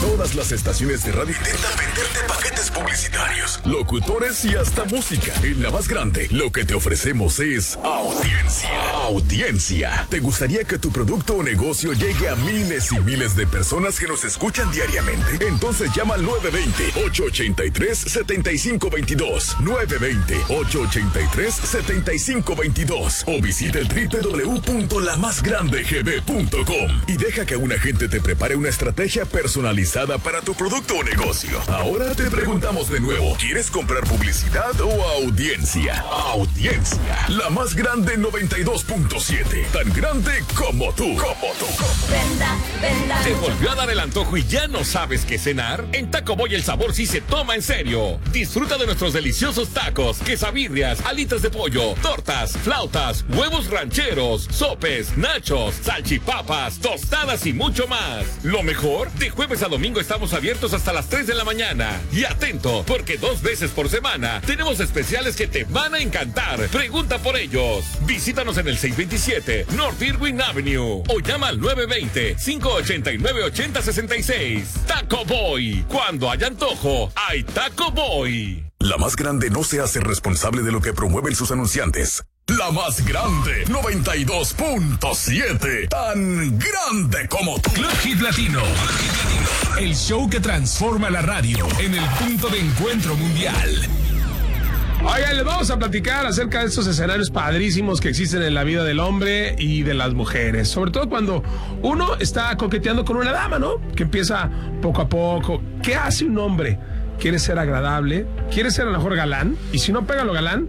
Todas las estaciones de radio intentan venderte paquetes publicitarios, locutores y hasta música. En La Más Grande, lo que te ofrecemos es audiencia. Audiencia. ¿Te gustaría que tu producto o negocio llegue a miles y miles de personas que nos escuchan diariamente? Entonces llama al 920-883-7522. 920-883-7522. O visita el www.lamasgrandegb.com y deja que un agente te prepare una estrategia personalizada para tu producto o negocio. Ahora te preguntamos de nuevo, ¿quieres comprar publicidad o audiencia? Audiencia. La Más Grande 92.7. Tan grande como tú. Venda. ¿Te volvió a dar el antojo y ya no sabes qué cenar? En Taco Boy el sabor sí se toma en serio. Disfruta de nuestros deliciosos tacos, quesabirrias, alitas de pollo, tortas, flautas, huevos rancheros, sopes, nachos, salchipapas, tostadas y mucho más. Lo mejor, de jueves a domingo estamos abiertos hasta las 3 de la mañana. Y atento, porque 2 veces por semana tenemos especiales que te van a encantar. Pregunta por ellos. Visítanos en el 627 North Irwin Avenue o llama al 920-589-8066. Taco Boy. Cuando hay antojo, hay Taco Boy. La Más Grande no se hace responsable de lo que promueven sus anunciantes. La Más Grande 92.7. Tan grande como tú. Club Hit Latino. El show que transforma la radio en el punto de encuentro mundial. Oigan, les vamos a platicar acerca de estos escenarios padrísimos que existen en la vida del hombre y de las mujeres. Sobre todo cuando uno está coqueteando con una dama, ¿no? Que empieza poco a poco. ¿Qué hace un hombre? ¿Quiere ser agradable? ¿Quiere ser a lo mejor galán? Y si no pega lo galán,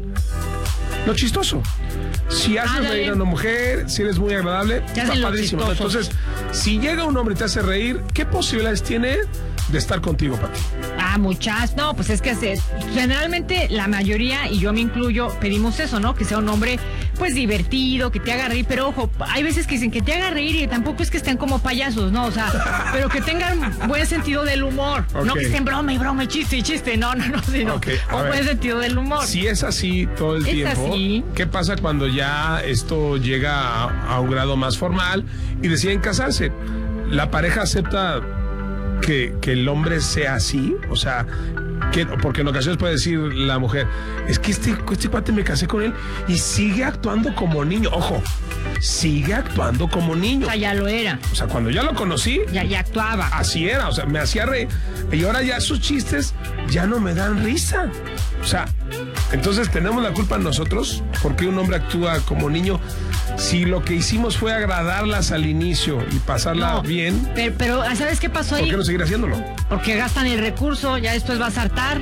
lo chistoso. Si haces reír a una mujer, si eres muy agradable, está padrísimo. Entonces, si llega un hombre y te hace reír, ¿qué posibilidades tiene de estar contigo, Pati? Muchas. No, pues es que generalmente la mayoría, y yo me incluyo, pedimos eso, ¿no? Que sea un hombre, pues, divertido, que te haga reír. Pero, ojo, hay veces que dicen que te haga reír y tampoco es que estén como payasos, ¿no? O sea, pero que tengan buen sentido del humor. Okay. No que estén broma y chiste. No, sino con buen sentido del humor. Si es así todo el tiempo, así. ¿Qué pasa cuando ya esto llega a un grado más formal y deciden casarse? ¿La pareja acepta que el hombre sea así? O sea, porque en ocasiones puede decir la mujer, es que este cuate me casé con él y sigue actuando como niño. Ojo, sigue actuando como niño. O sea, ya lo era. O sea, cuando ya lo conocí, ya actuaba. Así era, o sea, me hacía reír. Y ahora ya sus chistes ya no me dan risa. O sea, entonces tenemos la culpa nosotros porque un hombre actúa como niño. Si lo que hicimos fue agradarlas al inicio y pasarla bien. Pero ¿sabes qué pasó ahí? ¿Por qué no seguir haciéndolo? Porque gastan el recurso, ya después vas a hartar.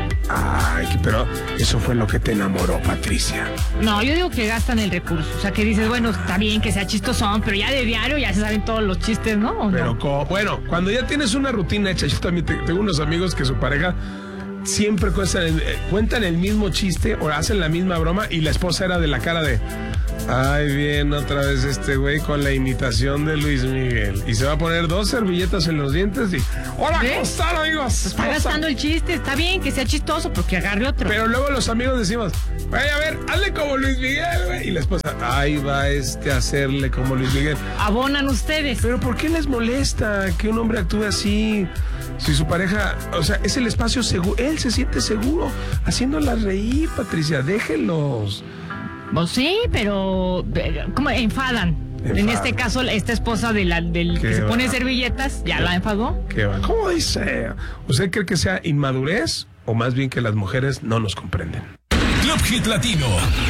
Ay, pero eso fue lo que te enamoró, Patricia. No, yo digo que gastan el recurso. O sea, que dices, bueno, está bien que sea chistosón, pero ya de diario ya se saben todos los chistes, ¿no? Pero bueno, cuando ya tienes una rutina hecha, yo también tengo unos amigos que su pareja siempre cuentan el mismo chiste o hacen la misma broma y la esposa era de la cara de... Ay, bien, otra vez este güey con la imitación de Luis Miguel. Y se va a poner 2 servilletas en los dientes y... ¡Hola, ¿cómo están, amigos? Está gastando el chiste, está bien que sea chistoso, porque agarre otro. Pero luego los amigos decimos, vaya a ver, hazle como Luis Miguel, güey. Y la esposa, ahí va a hacerle como Luis Miguel. Abonan ustedes. Pero ¿por qué les molesta que un hombre actúe así? Si su pareja, o sea, es el espacio seguro, él se siente seguro haciéndola reír, Patricia, déjenlos. Pues sí, pero ¿cómo enfadan? En este caso, esta esposa del que se pone servilletas, ¿ya la enfadó? ¿Qué va? ¿Cómo dice? ¿Usted cree que sea inmadurez o más bien que las mujeres no nos comprenden? Club Hit Latino,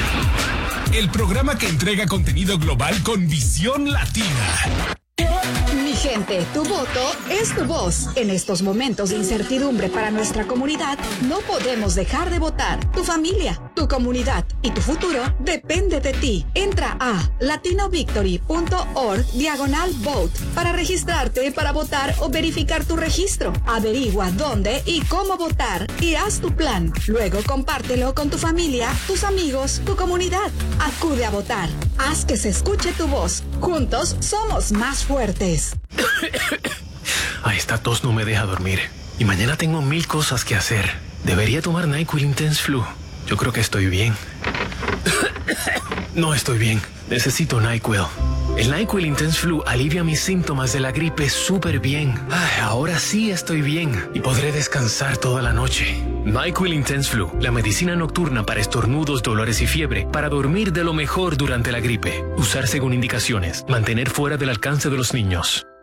el programa que entrega contenido global con visión latina. Mi gente, tu voto es tu voz. En estos momentos de incertidumbre para nuestra comunidad, no podemos dejar de votar. Tu familia, tu comunidad y tu futuro depende de ti. Entra a latinovictory.org/vote para registrarte para votar o verificar tu registro. Averigua dónde y cómo votar y haz tu plan. Luego compártelo con tu familia, tus amigos, tu comunidad. Acude a votar. Haz que se escuche tu voz. Juntos somos más fuertes. Ay, esta tos no me deja dormir. Y mañana tengo 1000 cosas que hacer. Debería tomar NyQuil Intense Flu. Yo creo que estoy bien. No estoy bien. Necesito NyQuil. El NyQuil Intense Flu alivia mis síntomas de la gripe súper bien. Ay, ahora sí estoy bien y podré descansar toda la noche. NyQuil Intense Flu, la medicina nocturna para estornudos, dolores y fiebre, para dormir de lo mejor durante la gripe. Usar según indicaciones. Mantener fuera del alcance de los niños.